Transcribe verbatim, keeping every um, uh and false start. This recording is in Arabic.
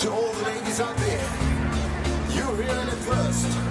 To all the ladies out there, you heard it first.